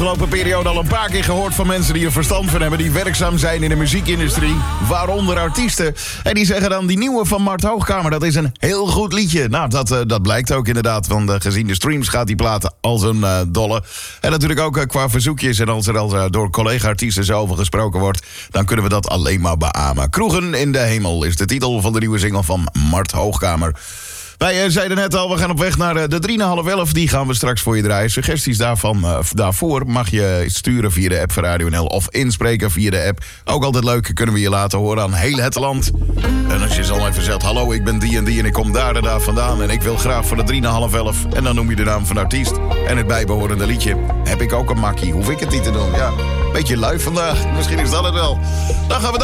afgelopen periode al een paar keer gehoord van mensen die er verstand van hebben, die werkzaam zijn in de muziekindustrie, waaronder artiesten. En die zeggen dan, die nieuwe van Mart Hoogkamer, dat is een heel goed liedje. Nou, dat blijkt ook inderdaad, want gezien de streams gaat die platen als een dolle. En natuurlijk ook qua verzoekjes, en als er al door collega-artiesten zo over gesproken wordt, dan kunnen we dat alleen maar beamen. Kroegen in de hemel is de titel van de nieuwe single van Mart Hoogkamer. Wij zeiden net al, we gaan op weg naar de 3,5-11. Die gaan we straks voor je draaien. Suggesties daarvoor mag je sturen via de app van Radio NL of inspreken via de app. Ook altijd leuk, kunnen we je laten horen aan heel het land. En als je zo even zegt, hallo, ik ben die en ik kom daar en daar vandaan en ik wil graag voor de 3,5-11. En dan noem je de naam van de artiest en het bijbehorende liedje. Heb ik ook een makkie, hoef ik het niet te doen. Ja, beetje lui vandaag, misschien is dat het wel. Dan gaan we